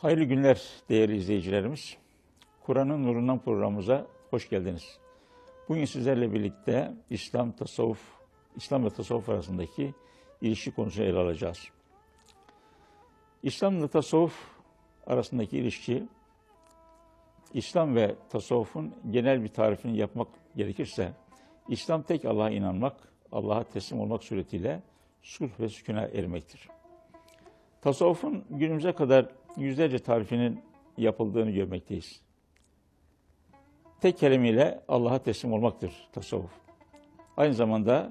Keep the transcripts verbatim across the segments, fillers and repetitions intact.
Hayırlı günler değerli izleyicilerimiz. Kur'an'ın nurundan programımıza hoş geldiniz. Bugün sizlerle birlikte İslam, tasavvuf, İslam ve tasavvuf arasındaki ilişki konusunu ele alacağız. İslam ile tasavvuf arasındaki ilişki, İslam ve tasavvufun genel bir tarifini yapmak gerekirse, İslam tek Allah'a inanmak, Allah'a teslim olmak suretiyle sulh ve sükûne ermektir. Tasavvufun günümüze kadar yüzlerce tarifinin yapıldığını görmekteyiz. Tek kelimeyle Allah'a teslim olmaktır tasavvuf. Aynı zamanda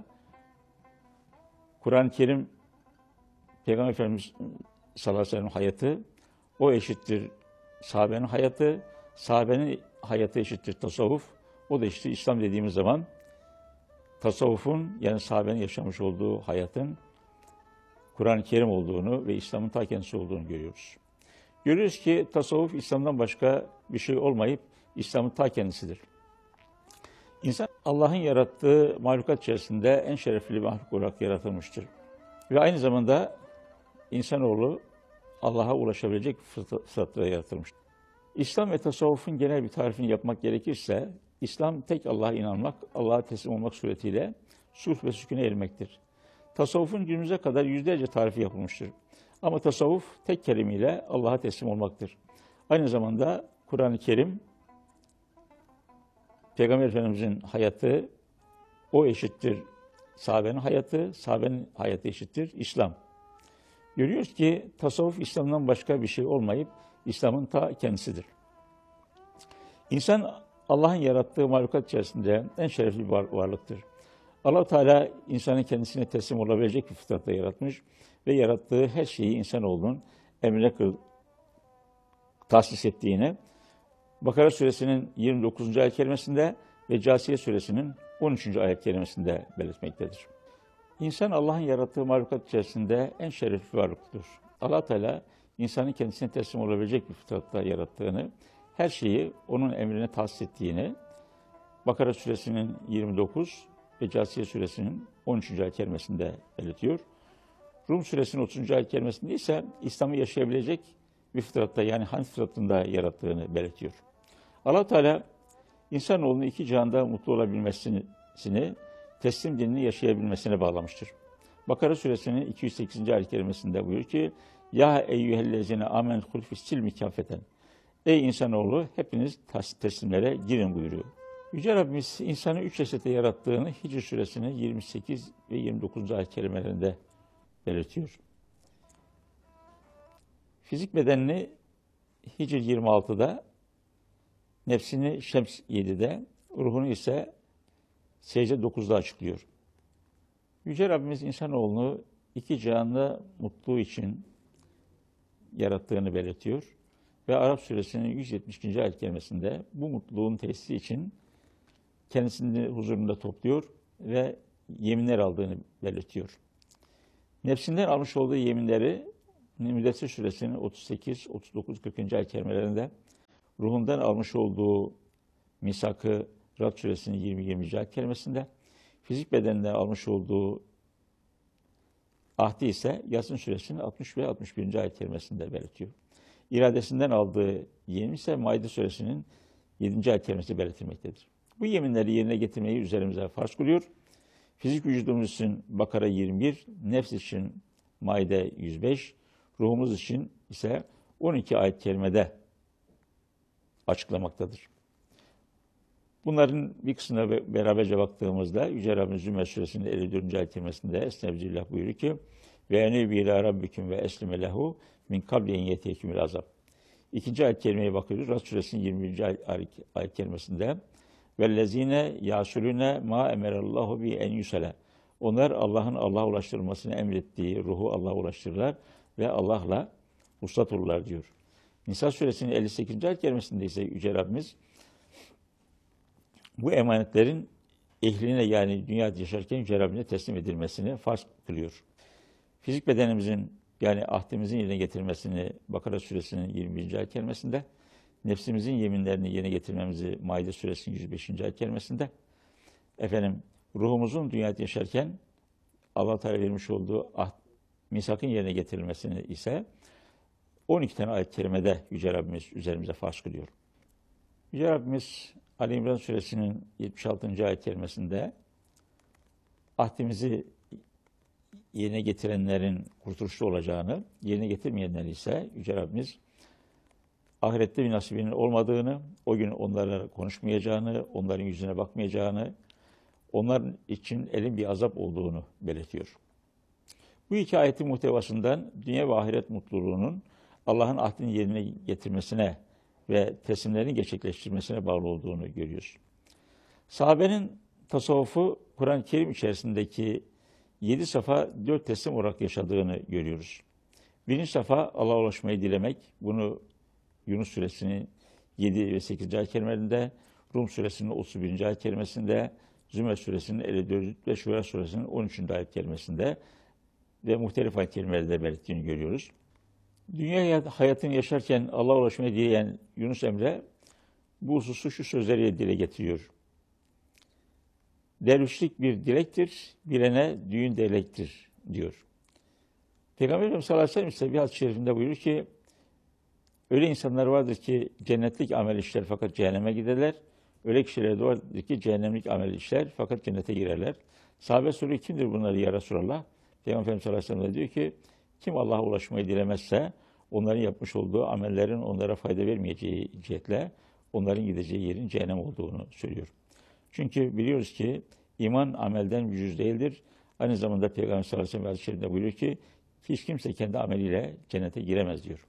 Kur'an-ı Kerim, Peygamber Efendimiz sallallahu aleyhi ve sellem hayatı, o eşittir sahabenin hayatı, sahabenin hayatı eşittir tasavvuf, o da işte İslam dediğimiz zaman tasavvufun, yani sahabenin yaşamış olduğu hayatın Kur'an-ı Kerim olduğunu ve İslam'ın ta kendisi olduğunu görüyoruz. Görüyoruz ki tasavvuf İslam'dan başka bir şey olmayıp İslam'ın ta kendisidir. İnsan Allah'ın yarattığı mahlukat içerisinde en şerefli mahluk olarak yaratılmıştır. Ve aynı zamanda insanoğlu Allah'a ulaşabilecek fıtratla yaratılmıştır. İslam ve tasavvufun genel bir tarifini yapmak gerekirse, İslam tek Allah'a inanmak, Allah'a teslim olmak suretiyle sulh ve sükûne ermektir. Tasavvufun günümüze kadar yüzlerce tarifi yapılmıştır. Ama tasavvuf tek kelimeyle Allah'a teslim olmaktır. Aynı zamanda Kur'an-ı Kerim, Peygamber Efendimiz'in hayatı, o eşittir sahabenin hayatı, sahabenin hayatı eşittir İslam. Görüyoruz ki tasavvuf İslam'dan başka bir şey olmayıp İslam'ın ta kendisidir. İnsan Allah'ın yarattığı mahlukat içerisinde en şerefli bir varlıktır. Allah-u Teala insanın kendisine teslim olabilecek bir fıtratla yaratmış ve yarattığı her şeyi insanoğlunun emrine tahsis ettiğini Bakara suresinin yirmi dokuzuncu ayet kerimesinde ve Câsiye suresinin on üçüncü ayet kerimesinde belirtmektedir. İnsan Allah'ın yarattığı mahlukat içerisinde en şerefli varlıktır. Allah-u Teala insanın kendisine teslim olabilecek bir fıtratla yarattığını, her şeyi onun emrine tahsis ettiğini Bakara suresinin yirmi dokuz ve Câsiye suresinin on üçüncü ayet kerimesinde belirtiyor. Rum suresinin otuzuncu ayet kerimesinde ise İslam'ı yaşayabilecek bir fıtratta, yani Hanif fıtratında yarattığını belirtiyor. Allah-u Teala insanoğlunun iki cihanda mutlu olabilmesini, teslim dinini yaşayabilmesine bağlamıştır. Bakara suresinin iki yüz sekizinci ayet kerimesinde buyuruyor ki: "Ya eyyühellezine amenul fis-silmi kâfeten." Ey insanoğlu, hepiniz teslimlere girin buyuruyor. Yüce Rabbimiz insanı üç esete yarattığını Hicr suresinin yirmi sekiz ve yirmi dokuzuncu ayet kerimelerinde belirtiyor. Fizik bedenini Hicr yirmi altıda, nefsini Şems yedide, ruhunu ise Secde dokuzda açıklıyor. Yüce Rabbimiz insanoğlunu iki cihanda mutluluğu için yarattığını belirtiyor. Ve Arap suresinin yüz yetmiş ikinci ayet kerimesinde bu mutluluğun tesisi için kendisini huzurunda topluyor ve yeminler aldığını belirtiyor. Nefsinden almış olduğu yeminleri Müddessir suresinin otuz sekiz, otuz dokuz, kırkıncı ayet kerimelerinde, ruhundan almış olduğu misakı Rad suresinin yirmi yirminci ayet kerimesinde, fizik bedeninden almış olduğu ahdi ise Yasin suresinin altmış ve altmış birinci ayet kerimesinde belirtiyor. İradesinden aldığı yemin ise Maide suresinin yedinci ayet kerimesi belirtilmektedir. Bu yeminleri yerine getirmeyi üzerimize farz kılıyor. Fizik vücudumuz için Bakara yirmi bir, nefs için Maide yüz beş, ruhumuz için ise on iki ayet kerimede açıklamaktadır. Bunların bir kısmına beraberce baktığımızda Yüce Rabbimiz Zümer suresinin elli dördüncü ayet kerimesinde Estağfirullah buyuruyor ki: "Ve enebi ila rabbiküm ve eslime lehu min kabli en yetiyekümül azab." İkinci ayet kerimeye bakıyoruz. Rad suresinin yirmi birinci ayet kerimesinde "Vellezine yasulune ma emerallahu bi en yusale." Onlar Allah'ın Allah'a ulaştırılmasını emrettiği ruhu Allah'a ulaştırırlar ve Allah'la vuslat olurlar diyor. Nisa suresinin elli sekizinci ayet kerimesinde ise Yüce Rabbimiz bu emanetlerin ehline, yani dünyada yaşarken Yüce Rabbine teslim edilmesini farz kılıyor. Fizik bedenimizin, yani ahdimizin yerine getirmesini Bakara suresinin yirmi birinci ayet kerimesinde, nefsimizin yeminlerini yerine getirmemizi Maide suresinin yüz beşinci ayet kerimesinde, efendim ruhumuzun dünyada yaşarken Allah Teala vermiş olduğu ahd, misakın yerine getirilmesini ise on iki tane ayet-i kerimede Yüce Rabbimiz üzerimize farz kılıyor. Yüce Rabbimiz Ali İmran Suresinin yetmiş altıncı ayet-i kerimesinde ahdimizi yerine getirenlerin kurtuluşlu olacağını, yerine getirmeyenler ise Yüce Rabbimiz ahirette bir nasibinin olmadığını, o gün onlarla konuşmayacağını, onların yüzüne bakmayacağını, onların için elin bir azap olduğunu belirtiyor. Bu iki ayetin muhtevasından dünya ve ahiret mutluluğunun Allah'ın ahdini yerine getirmesine ve teslimlerini gerçekleştirmesine bağlı olduğunu görüyoruz. Sahabenin tasavvufu Kur'an-ı Kerim içerisindeki yedi safa dört teslim olarak yaşadığını görüyoruz. Birinci safa Allah'a ulaşmayı dilemek. Bunu Yunus Suresinin yedi ve sekizinci ayet-i kerimelerinde, Rum Suresinin otuz birinci ayet-i kerimesinde, Zümer Suresinin elli dördüncü ve Şura Suresinin on üçüncü ayet-i kerimesinde ve muhtelif ayet-i kerimelerde belirttiğini görüyoruz. Dünya hayatını yaşarken Allah'a ulaşmayı dileyen Yunus Emre bu hususu şu sözleriyle dile getiriyor. Dervişlik bir dilektir, bilene düğün delektir diyor. Peygamber Efendimiz sallallahu aleyhi ve sellem ise bir hadis-i şerifinde buyuruyor ki, öyle insanlar vardır ki cennetlik amel işler fakat cehenneme giderler. Öyle kişiler de vardır ki cehennemlik amel işler fakat cennete girerler. Sahabe soruyor, kimdir bunları ya Resulallah? Peygamber Efendimiz sallallahu aleyhi ve sellem de diyor ki, kim Allah'a ulaşmayı dilemezse onların yapmış olduğu amellerin onlara fayda vermeyeceği cihetle onların gideceği yerin cehennem olduğunu söylüyor. Çünkü biliyoruz ki iman amelden yüz değildir. Aynı zamanda Peygamber sallallahu aleyhi ve sellem hadis-i şerifinde buyuruyor ki hiç kimse kendi ameliyle cennete giremez diyor.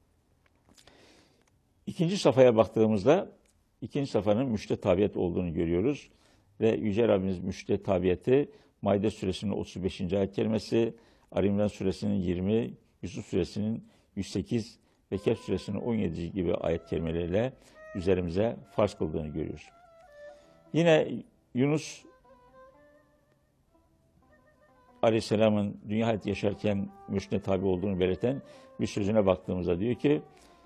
İkinci safhaya baktığımızda ikinci safhanın müşte tabiyet olduğunu görüyoruz. Ve Yüce Rabbimiz müşte tabiyeti Maide Suresinin otuz beşinci ayet kerimesi, Ali İmran Suresinin yirmi, Yusuf Suresinin yüz sekiz ve Kehf Suresinin on yedi gibi ayet kerimeleriyle üzerimize farz kıldığını görüyoruz. Yine Yunus Aleyhisselam'ın dünya hayatı yaşarken müşte tabi olduğunu belirten bir sözüne baktığımızda diyor ki,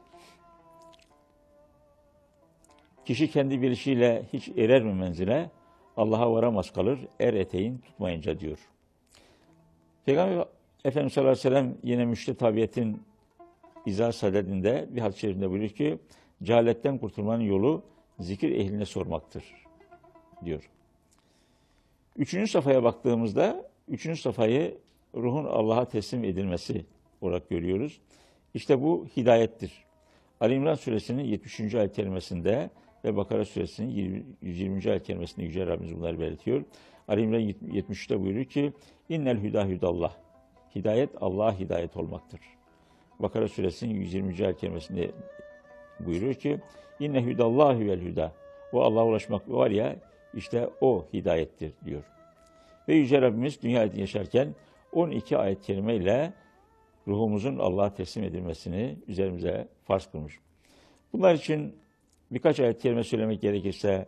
kişi kendi bilişiyle hiç erer mi menzile, Allah'a varamaz kalır, er eteğin tutmayınca diyor. Peygamber Efendimiz sallallahu aleyhi ve sellem yine müşte tabiyetin izah sadedinde bir hadis-i şerifinde buyuruyor ki, cehaletten kurtulmanın yolu zikir ehline sormaktır diyor. Üçüncü safhaya baktığımızda, üçüncü safhayı ruhun Allah'a teslim edilmesi olarak görüyoruz. İşte bu hidayettir. Ali İmran Suresinin yetmişinci ayet kerimesinde ve Bakara Suresinin yüz yirminci ayet kerimesinde Yüce Rabbimiz bunları belirtiyor. Ali İmran yetmiş üçte buyuruyor ki, innel hüdâ hüdallah. Hidayet Allah'a hidayet olmaktır. Bakara Suresinin yüz yirminci ayet kerimesinde buyuruyor ki, inne hüdallâhü vel hüdâ. O Allah'a ulaşmak var ya, işte o hidayettir diyor. Ve Yüce Rabbimiz dünya hayatını yaşarken on iki ayet kerimeyle ruhumuzun Allah'a teslim edilmesini üzerimize farz kılmış. Bunlar için birkaç ayet kerime söylemek gerekirse,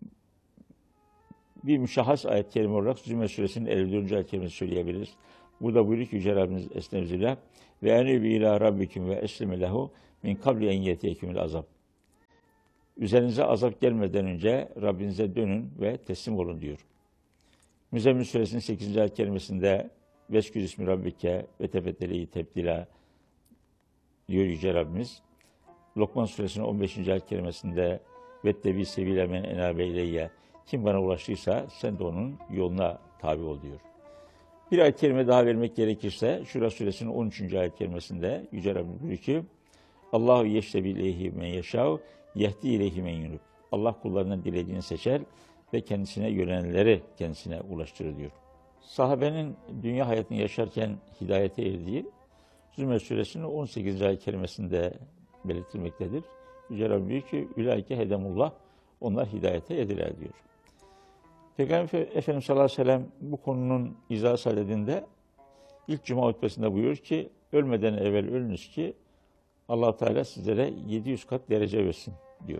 bir müşahhas ayet kerime olarak Zümer Suresinin elli dördüncü ayet kerimesi söyleyebiliriz. Burada buyuruyor ki Yüce Rabbimiz estağfirullah ve enübü ilâ rabbiküm ve eslime lehu min kabli en yetiyekümül azab. Üzerinize azap gelmeden önce Rabbinize dönün ve teslim olun diyor. Müzzemmil Suresinin sekizinci ayet kerimesinde Veskür ismi Rabbike ve tefetteli tebdila diyor Yüce Rabbimiz. Lokman Suresinin on beşinci ayet kerimesinde vettebi sevile men enabe ileyye, kim bana ulaştıysa sen de onun yoluna tabi ol diyor. Bir ayet kerime daha vermek gerekirse Şura Suresinin on üçüncü ayet kerimesinde Yüce Rabbimiz buyuruyor ki, Allahu yeştebi ileyhi men yeşâv yehdi ileyhi men yunub. Allah kullarından dilediğini seçer ve kendisine yönelenleri kendisine ulaştırır diyor. Sahabenin dünya hayatını yaşarken hidayete erdiği Zümer Suresinin on sekizinci ayet kerimesinde belirtilmektedir. Yüce Rabbim diyor ki, ulaike hedemullah, onlar hidayete erdiler diyor. Peygamber Efendimiz sallallahu aleyhi ve sellem bu konunun izah sadedinde ilk cuma hutbesinde buyuruyor ki, ölmeden evvel ölünüz ki Allah Teala sizlere yedi yüz kat derece versin diyor.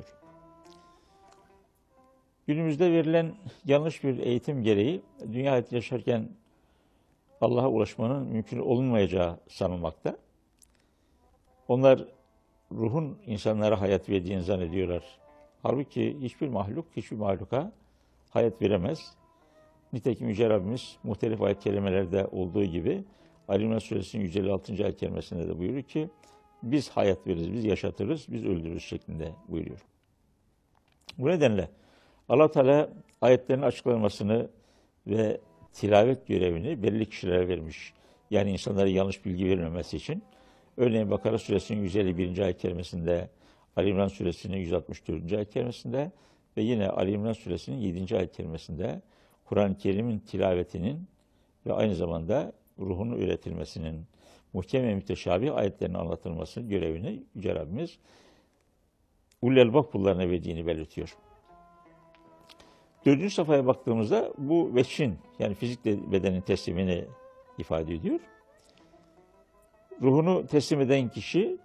Günümüzde verilen yanlış bir eğitim gereği dünya hayatı yaşarken Allah'a ulaşmanın mümkün olunmayacağı sanılmakta. Onlar ruhun insanlara hayat verdiğini zannediyorlar. Halbuki hiçbir mahluk, hiçbir mahluka hayat veremez. Nitekim Yüce Rabbimiz muhtelif ayet kelimelerde olduğu gibi Ali İmran Suresinin yüz elli altıncı ayet kerimesinde de buyuruyor ki, biz hayat veririz, biz yaşatırız, biz öldürürüz şeklinde buyuruyor. Bu nedenle Allah Teala ayetlerin açıklanmasını ve tilavet görevini belirli kişilere vermiş. Yani insanlara yanlış bilgi verilmemesi için. Örneğin Bakara Suresinin yüz elli birinci ayet kerimesinde, Ali İmran Suresinin yüz altmış dördüncü ayet kerimesinde ve yine Ali İmran Suresinin yedinci ayet kerimesinde Kur'an-ı Kerim'in tilavetinin ve aynı zamanda ruhunun öğretilmesinin, muhkem ve müteşabih ayetlerin anlatılmasının görevini Yüce Rabbimiz ulul elbab kullarına verdiğini belirtiyor. Dördüncü safhaya baktığımızda bu veçin, yani fizik bedenin teslimini ifade ediyor. Ruhunu teslim eden kişi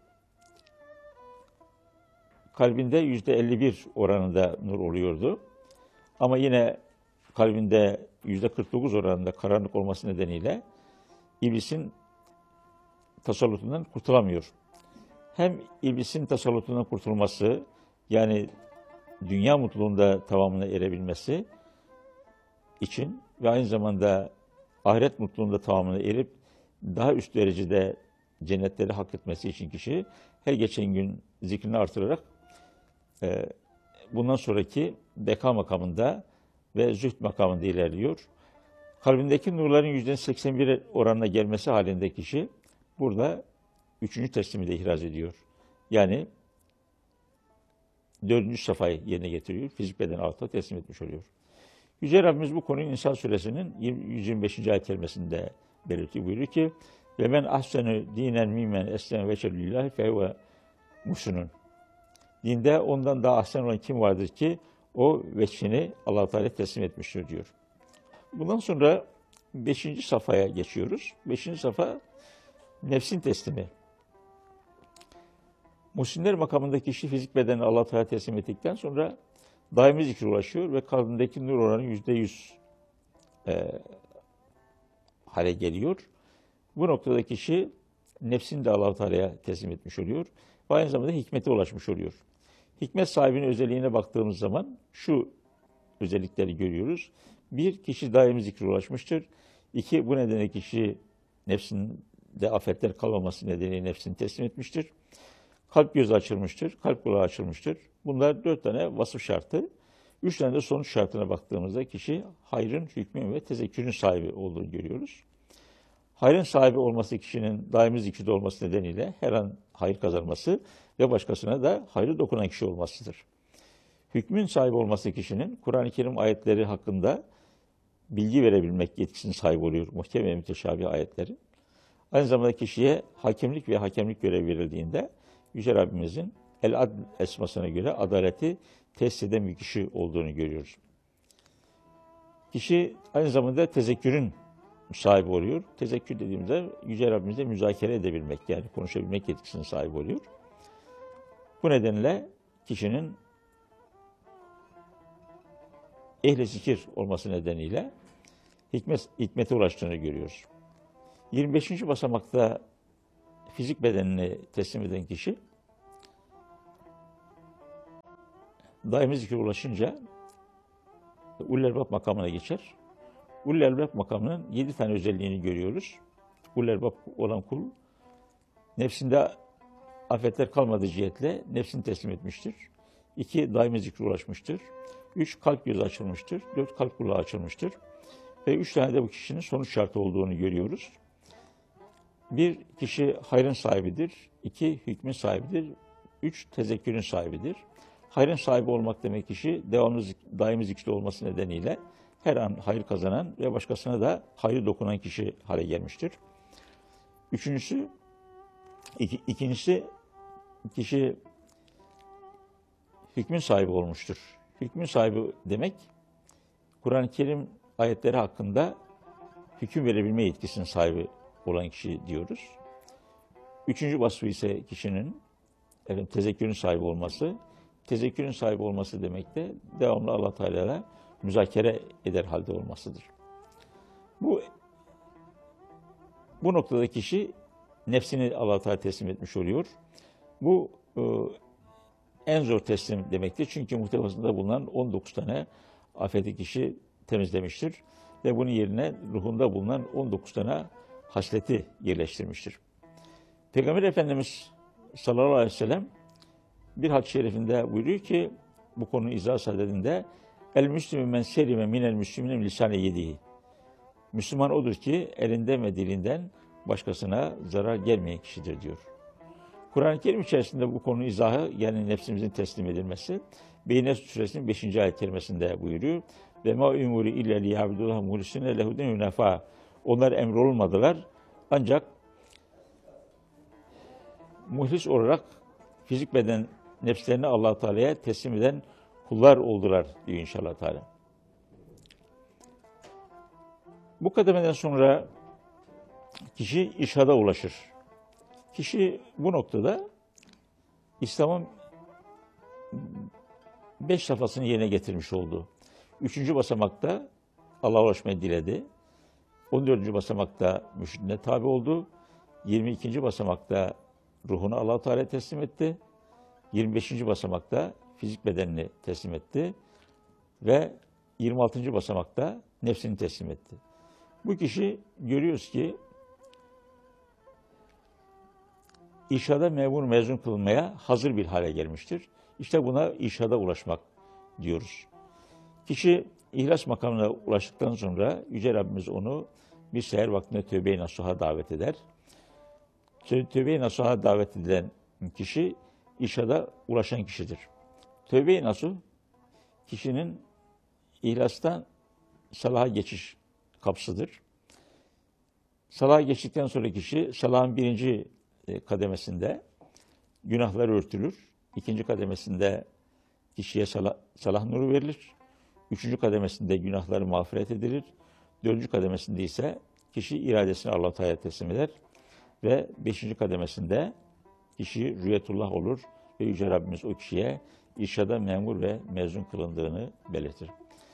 kalbinde yüzde elli bir oranında nur oluyordu. Ama yine kalbinde yüzde kırk dokuz oranında karanlık olması nedeniyle iblisin tasallutundan kurtulamıyor. Hem iblisin tasallutundan kurtulması, yani dünya mutluluğunda tamamına erebilmesi için ve aynı zamanda ahiret mutluluğunda tamamına erip daha üst derecede cennetleri hak etmesi için kişi her geçen gün zikrini artırarak e, bundan sonraki beka makamında ve zühd makamında ilerliyor. Kalbindeki nurların yüzde seksen bir oranına gelmesi halinde kişi burada üçüncü teslimi de ihraz ediyor. Yani dördüncü safhayı yerine getiriyor. Fizik beden altına teslim etmiş oluyor. Yüce Rabbimiz bu konuyu İnsan Suresinin yüz yirmi beşinci ayet kerimesinde belirtiyor. Buyuruyor ki ve men ahsenu dinen mimmen esleme veçhe lillahi fehuve muhsinun. Dinde ondan daha ahsen olan kim vardır ki o veçhini Allah-u Teala teslim etmiştir diyor. Bundan sonra beşinci safhaya geçiyoruz. Beşinci safha nefsin teslimi. Muhsinler makamındaki kişi fizik bedenini Allah-u Teala teslim ettikten sonra daimi zikre ulaşıyor ve kalbindeki nur oranı yüzde yüz e, hale geliyor. Bu noktada kişi nefsini de Allah-u Teala'ya teslim etmiş oluyor ve aynı zamanda hikmete ulaşmış oluyor. Hikmet sahibinin özelliğine baktığımız zaman şu özellikleri görüyoruz. Bir, kişi daimi zikre ulaşmıştır. İki, bu nedenle kişi nefsinde afetler kalmaması nedeniyle nefsini teslim etmiştir. Kalp gözü açılmıştır, kalp kulağı açılmıştır. Bunlar dört tane vasıf şartı. Üç tane de sonuç şartına baktığımızda kişi hayrın, hükmün ve tezekkürün sahibi olduğunu görüyoruz. Hayrın sahibi olması kişinin daimi zikirde olması nedeniyle her an hayır kazanması ve başkasına da hayrı dokunan kişi olmasıdır. Hükmün sahibi olması kişinin Kur'an-ı Kerim ayetleri hakkında bilgi verebilmek yetkisine sahip oluyor. Muhkem ve müteşabih ayetleri. Aynı zamanda kişiye hakemlik ve hakemlik görevi verildiğinde Yüce Rabbimizin El-Adl esmasına göre adaleti tesis eden bir kişi olduğunu görüyoruz. Kişi aynı zamanda tezekkürün sahibi oluyor. Tezekkür dediğimizde Yüce Rabbimizle müzakere edebilmek, yani konuşabilmek yetkisine sahip oluyor. Bu nedenle kişinin ehli zikir olması nedeniyle hikmet, hikmete ulaştığını görüyoruz. yirmi beşinci basamakta fizik bedenini teslim eden kişi daimi zikre ulaşınca ulul elbab makamına geçer. Ulul elbab makamının yedi tane özelliğini görüyoruz. Ulul elbab olan kul nefsinde afetler kalmadığı cihetle nefsini teslim etmiştir. İki, daimi zikre ulaşmıştır. Üç, kalp gözü açılmıştır. Dört, kalp kulağı açılmıştır. Ve üç tane de bu kişinin sonuç şartı olduğunu görüyoruz. Bir, kişi hayrın sahibidir. İki, hükmün sahibidir. Üç, tezekkürün sahibidir. Hayrın sahibi olmak demek kişi devamlı daimi zikirde olması nedeniyle her an hayır kazanan ve başkasına da hayrı dokunan kişi hale gelmiştir. Üçüncüsü, iki, ikincisi kişi hükmün sahibi olmuştur. Hükmün sahibi demek Kur'an-ı Kerim ayetleri hakkında hüküm verebilme yetkisinin sahibi olan kişi diyoruz. Üçüncü vasfı ise kişinin efendim, tezekkürün sahibi olması. Tezekkürün sahibi olması demek de devamlı Allah Teala'yla müzakere eder halde olmasıdır. Bu bu noktada kişi nefsini Allah Teala teslim etmiş oluyor. Bu e, en zor teslim demektir. Çünkü muhtevasında bulunan on dokuz tane afeti kişi temizlemiştir. Ve bunun yerine ruhunda bulunan on dokuz tane hasleti yerleştirmiştir. Peygamber Efendimiz sallallahu aleyhi ve sellem bir hadis-i şerifinde buyuruyor ki, bu konu izah sadedinde, el müslümü men selime minel müslümine lisane yediği. Müslüman odur ki elinden ve dilinden başkasına zarar gelmeyen kişidir diyor. Kur'an-ı Kerim içerisinde bu konu izahı, yani nefsimizin teslim edilmesi, Beyne Suresinin beşinci ayet kerimesinde buyuruyor. Ve ma umuri illa liyabudullah muhlisine lehuden hunefa. Onlar emrolunmadılar ancak muhlis olarak fizik beden nefslerini Allah Teala'ya teslim eden kullar oldular diyor inşallah Teala. Bu kademeden sonra kişi irşada ulaşır. Kişi bu noktada İslam'ın beş safhasını yerine getirmiş oldu. Üçüncü basamakta Allah'a ulaşmayı diledi. On dördüncü basamakta mürşidine tabi oldu. Yirmi ikinci basamakta ruhunu Allah-u Teala'ya teslim etti. Yirmi beşinci basamakta fizik bedenini teslim etti. Ve yirmi altıncı basamakta nefsini teslim etti. Bu kişi görüyoruz ki irşada memur mezun kılınmaya hazır bir hale gelmiştir. İşte buna irşada ulaşmak diyoruz. Kişi ihlas makamına ulaştıktan sonra Yüce Rabbimiz onu bir seher vaktinde tövbe-i nasuha davet eder. Tövbe-i nasuha davet edilen kişi irşada ulaşan kişidir. Tövbe-i nasuh kişinin ihlastan salaha geçiş kapısıdır. Salaha geçtikten sonra kişi salahın birinci kademesinde günahlar örtülür. İkinci kademesinde kişiye salah, salah nuru verilir. Üçüncü kademesinde günahları mağfiret edilir. Dördüncü kademesinde ise kişi iradesini Allah-u Teala'ya teslim eder. Ve beşinci kademesinde kişi rüyetullah olur ve Yüce Rabbimiz o kişiye irşada memur ve mezun kılındığını belirtir.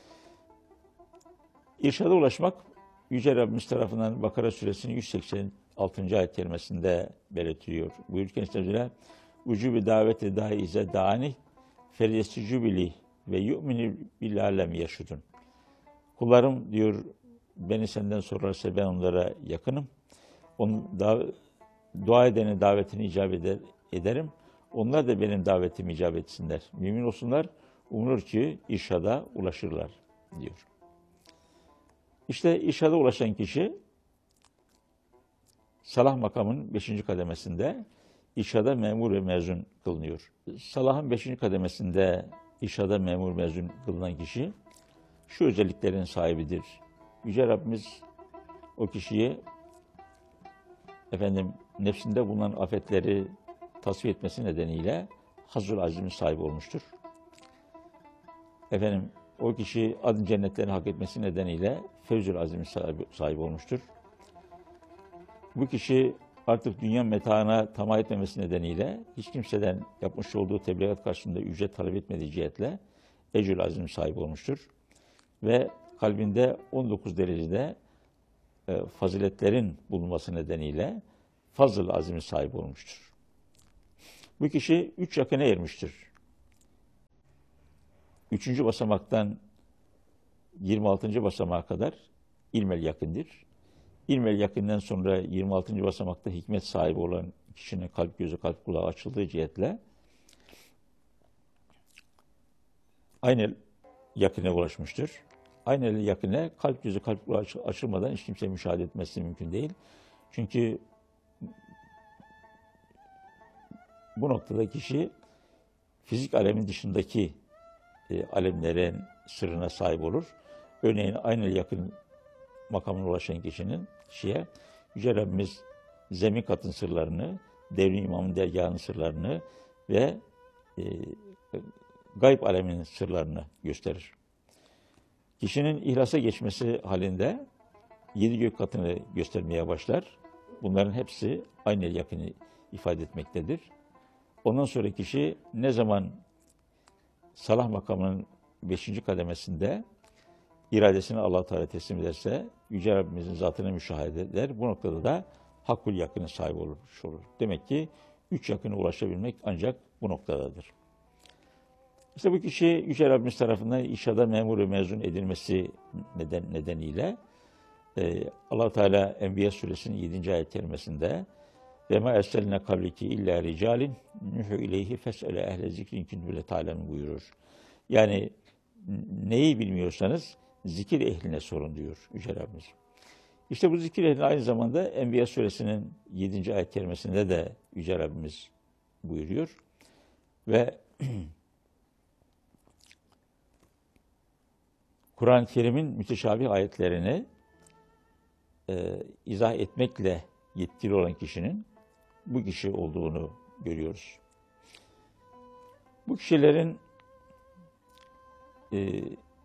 İrşada ulaşmak Yüce Rabbimiz tarafından Bakara Suresinin yüz seksen altıncı ayet kerimesinde belirtiliyor. Buyururken işte ucubi daveti dahi ize dani feryesicubili ve yu'minu billâlem yaşudun. Kullarım diyor beni senden sorarsa ben onlara yakınım. Onun da, dua edenin davetini icabet eder, ederim. Onlar da benim davetimi icabet etsinler. Mümin olsunlar. Umulur ki irşada ulaşırlar diyor. İşte irşada ulaşan kişi salah makamının beşinci kademesinde irşada memur ve mezun kılınıyor. Salahın beşinci kademesinde irşada memur mezun kılınan kişi şu özelliklerin sahibidir. Yüce Rabbimiz o kişiyi efendim nefsinde bulunan afetleri tasfiye etmesi nedeniyle Hazzul Azim'in sahibi olmuştur. Efendim o kişi adın cennetlerini hak etmesi nedeniyle Fevzül Azim'in sahibi, sahibi olmuştur. Bu kişi artık dünya metaına tamah etmemesi nedeniyle hiç kimseden yapmış olduğu tebliğat karşısında ücret talep etmediği cihetle Ecül Azim sahibi olmuştur. Ve kalbinde on dokuz derecede e, faziletlerin bulunması nedeniyle Fazıl Azim'in sahibi olmuştur. Bu kişi üç yakına ermiştir. Üçüncü basamaktan yirmi altıncı basamağa kadar ilmel yakındır. İlmel yakından sonra yirmi altıncı basamakta hikmet sahibi olan kişinin kalp gözü, kalp kulağı açıldığı cihetle aynel yakine ulaşmıştır. Aynel yakine kalp gözü, kalp kulağı açılmadan hiç kimse müşahede etmesi mümkün değil. Çünkü bu noktada kişi fizik alemin dışındaki e, alemlerin sırrına sahip olur. Örneğin aynel yakın makamına ulaşan kişinin kişiye Yüce Rabbimiz zemin katın sırlarını, devrin imamın dergahının sırlarını ve e, gayb aleminin sırlarını gösterir. Kişinin ihlasa geçmesi halinde yedi gök katını göstermeye başlar. Bunların hepsi aynı yakını ifade etmektedir. Ondan sonra kişi ne zaman salah makamının beşinci kademesinde iradesini Allah-u Teala teslim ederse Yüce Rabbimizin zatını müşahede eder. Bu noktada da hakkul yakını sahibi olmuş olur. Demek ki üç yakına ulaşabilmek ancak bu noktadadır. İşte bu kişi Yüce Rabbimiz tarafından irşada memur ve mezun edilmesi neden, nedeniyle e, Allah-u Teala Enbiya Suresinin yedinci ayet kerimesinde Ve ma erselne kabliki illa ricalin nuhu ileyhi fes'ele ehle zikrin kuntum la ta'lemun buyurur. Yani neyi bilmiyorsanız zikir ehline sorun diyor Yüce Rabbimiz. İşte bu zikir ehli aynı zamanda Enbiya suresinin yedinci ayet kerimesinde de Yüce Rabbimiz buyuruyor. Ve Kur'an-ı Kerim'in müteşabih ayetlerini e, izah etmekle yetkili olan kişinin bu kişi olduğunu görüyoruz. Bu kişilerin e,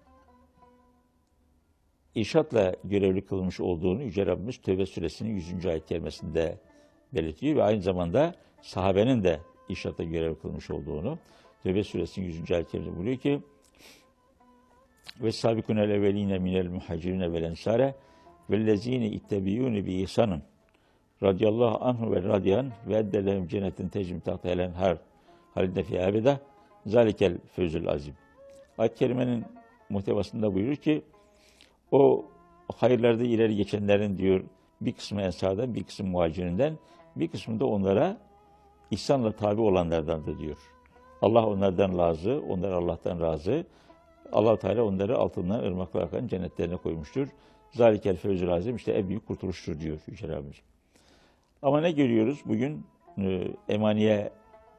irşatla görevli kılmış olduğunu Yüce Rabbimiz Tevbe suresinin yüzüncü ayet kerimesinde belirtiyor ve aynı zamanda sahabenin de irşatla görevli kılmış olduğunu Tevbe suresinin yüzüncü ayet kerimesinde buyuruyor ki ve sabikunel evveline minel muhacirine vel ensare vellezine ittebiyune bi ihsanın radiyallahu anhu ve radiyan ve eddelehum cennetin tecrim tahta elen har halinde fi abeda zalikel fevzül azim. Ayet-i kerimenin muhtevasında buyurur ki o hayırlarda ileri geçenlerin diyor bir kısmı ensardan, bir kısmı muhacirinden, bir kısmı da onlara ihsanla tabi olanlardandır diyor. Allah onlardan razı, onlar Allah'tan razı. Allah Teala onları altından ırmaklar akan cennetlerine koymuştur. Zalikel fevzül azim, işte en büyük kurtuluştur diyor Yüce Rabbimiz. Ama ne görüyoruz? Bugün e, emaniye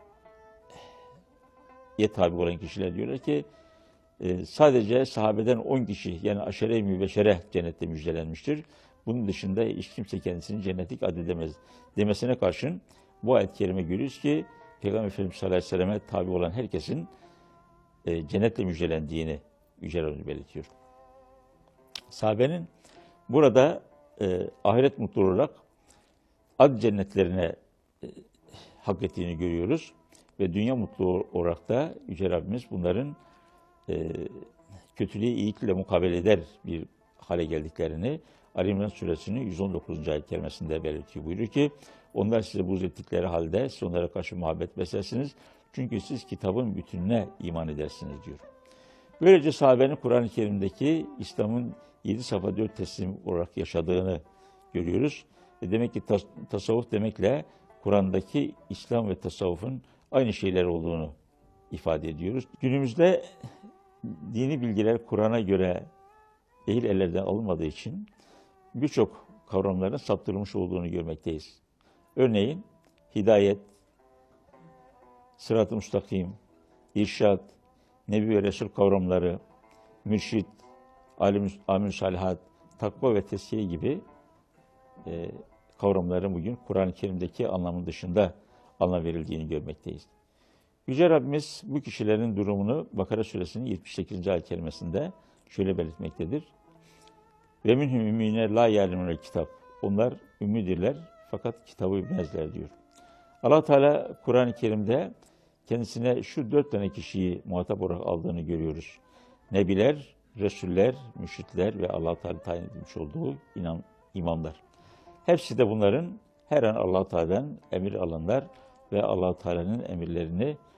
ye tabi olan kişiler diyorlar ki e, sadece sahabeden on kişi yani aşere-i mübeşşere cennette müjdelenmiştir. Bunun dışında hiç kimse kendisini cennetlik addedemez demesine karşın bu ayet-i kerime görüyoruz ki Peygamber Efendimiz sallallahu aleyhi ve selleme tabi olan herkesin e, cennetle müjdelendiğini Yüce Rabbimiz belirtiyor. Sahabenin burada e, ahiret mutlu olarak ad cennetlerine e, hak ettiğini görüyoruz. Ve dünya mutlu olarak da Yüce Rabbimiz bunların e, kötülüğü iyilikle mukabele eder bir hale geldiklerini Ali İmran suresinin yüz on dokuzuncu ayet kerimesinde belirtiyor. Buyuruyor ki onlar size buğz ettikleri halde siz onlara karşı muhabbet beslersiniz. Çünkü siz kitabın bütününe iman edersiniz diyor. Böylece sahabenin Kur'an-ı Kerim'deki İslam'ın yedi safa dört teslim olarak yaşadığını görüyoruz. E demek ki tas tasavvuf demekle Kur'an'daki İslam ve tasavvufun aynı şeyler olduğunu ifade ediyoruz. Günümüzde dini bilgiler Kur'an'a göre ehil ellerden alınmadığı için birçok kavramların saptırılmış olduğunu görmekteyiz. Örneğin hidayet, sırat-ı müstakim, irşad, nebi ve resul kavramları, mürşid, amül salihat, takva ve teskiye gibi e, kavramların bugün Kur'an-ı Kerim'deki anlamın dışında anlam verildiğini görmekteyiz. Yüce Rabbimiz bu kişilerin durumunu Bakara suresinin yetmiş sekizinci ayet kerimesinde şöyle belirtmektedir. Ve minhum ümmine la ya'lemûnel kitap. Onlar ümmidirler fakat kitabı bilmezler diyor. Allah Teala Kur'an-ı Kerim'de kendisine şu dört tane kişiyi muhatap olarak aldığını görüyoruz. Nebiler, Resuller, mürşitler ve Allah Teala tayin etmiş olduğu inan, imamlar. Hepsi de bunların her an Allah Teala'dan emir alanlar ve Allah Teala'nın emirlerini